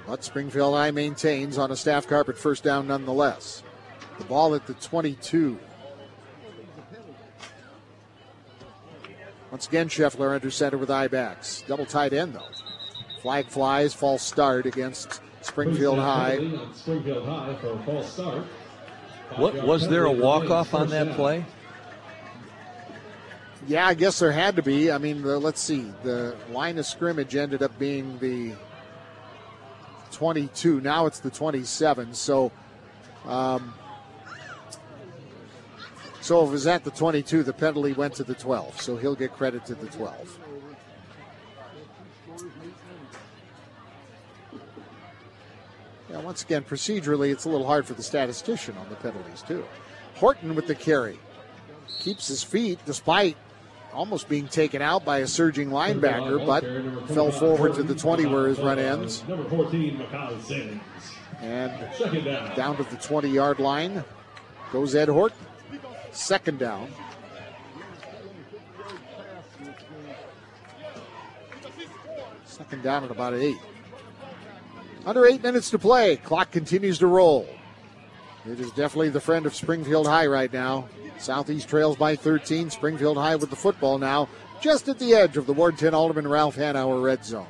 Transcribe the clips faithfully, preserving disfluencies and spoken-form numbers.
But Springfield High maintains on a staff carpet first down nonetheless. The ball at the twenty-two. Once again, Scheffler under center with I-backs. Double tight end, though. Flag flies, false start against Springfield High. Springfield High for a false start. What, was there a walk-off on that play? Yeah, I guess there had to be. I mean, the, let's see. The line of scrimmage ended up being the twenty-two. Now it's the twenty-seven. So, um, so if it was at the twenty-two, the penalty went to the twelve. So he'll get credit to the twelve. Yeah, once again, procedurally, it's a little hard for the statistician on the penalties, too. Horton with the carry. Keeps his feet despite almost being taken out by a surging linebacker, but fell forward to the twenty where his run ends. Number fourteen, Makai Simmons. And down to the twenty-yard line goes Ed Horton. Second down. Second down at about eight. Under eight minutes to play. Clock continues to roll. It is definitely the friend of Springfield High right now. Southeast trails by thirteen. Springfield High with the football now, just at the edge of the Ward ten Alderman Ralph Hanauer red zone.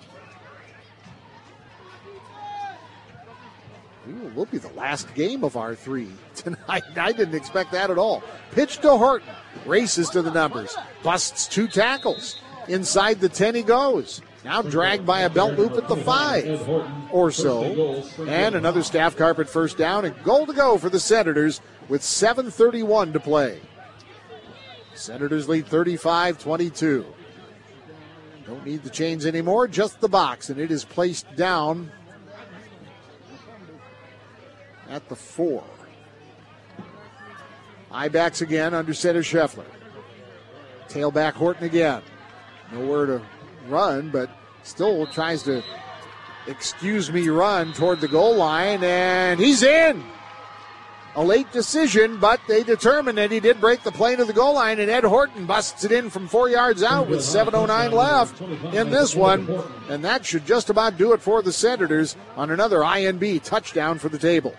Ooh, will be the last game of our three tonight. I didn't expect that at all. Pitch to Horton. Races to the numbers. Busts two tackles. Inside the ten he goes. Now dragged by a belt loop at the five or so. And another staff carpet first down and goal to go for the Senators with seven thirty-one to play. Senators lead thirty-five twenty-two. Don't need the chains anymore, just the box. And it is placed down at the four. I-backs again under center Scheffler. Tailback Horton again. Nowhere to run, but still tries to excuse me run toward the goal line, and he's in. A late decision, but they determined that he did break the plane of the goal line, and Ed Horton busts it in from four yards out with seven oh nine left in this one, and that should just about do it for the Senators on another I N B touchdown for the table.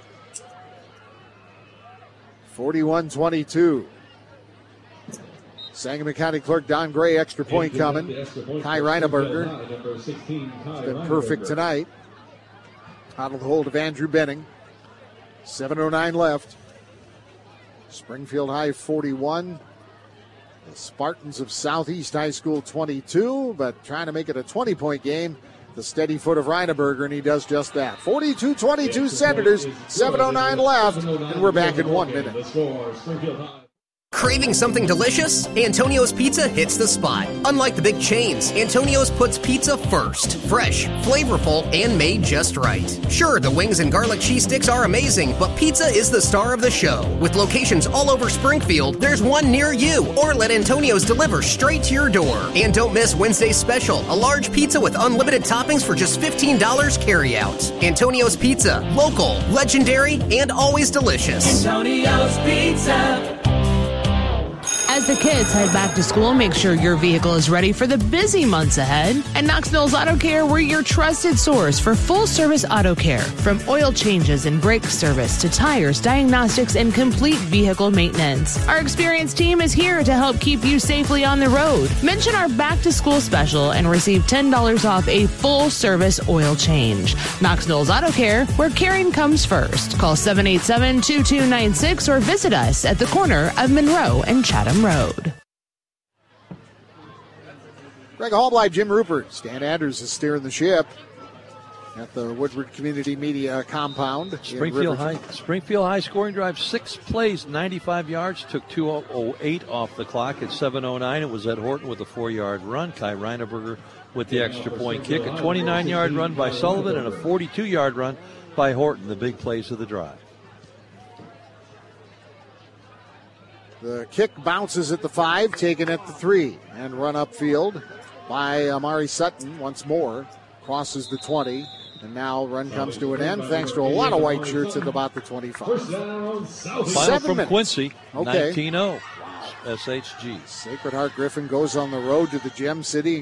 forty-one twenty-two. Sangamon County Clerk Don Gray, extra point coming. Kai Reineberger has been perfect tonight. Out of the hold of Andrew Benning. seven oh nine left. Springfield High forty-one. The Spartans of Southeast High School twenty-two, but trying to make it a twenty-point game. The steady foot of Reineberger, and he does just that. forty-two twenty-two Senators, seven oh nine left, and we're back in one minute. Craving something delicious? Antonio's Pizza hits the spot. Unlike the big chains, Antonio's puts pizza first. Fresh, flavorful, and made just right. Sure, the wings and garlic cheese sticks are amazing, but pizza is the star of the show. With locations all over Springfield, there's one near you. Or let Antonio's deliver straight to your door. And don't miss Wednesday's special, a large pizza with unlimited toppings for just fifteen dollars carry out. Antonio's Pizza, local, legendary, and always delicious. Antonio's Pizza. As the kids head back to school, make sure your vehicle is ready for the busy months ahead. At Knox Mills Auto Care, we're your trusted source for full-service auto care. From oil changes and brake service to tires, diagnostics, and complete vehicle maintenance. Our experienced team is here to help keep you safely on the road. Mention our back-to-school special and receive ten dollars off a full-service oil change. Knox Mills Auto Care, where caring comes first. Call seven eight seven, two two nine six or visit us at the corner of Monroe and Chatham Road. Greg Hallbly, Jim Rupert. Stan Anders is steering the ship at the Woodward Community Media compound. Springfield High, Springfield High scoring drive, six plays, ninety-five yards, took two oh eight off the clock at seven oh nine. It was Ed Horton with a four-yard run. Kai Reineberger with the extra point kick. A twenty-nine-yard run by Sullivan and a forty-two-yard run by Horton, the big plays of the drive. The kick bounces at the five, taken at the three, and run upfield by Amari Sutton once more. Crosses the twenty, and now run comes to an end thanks to a lot of white shirts at about the twenty-five. Final Seven from minutes. Quincy, Okay. nineteen oh. S H G. Sacred Heart Griffin goes on the road to the Gem City.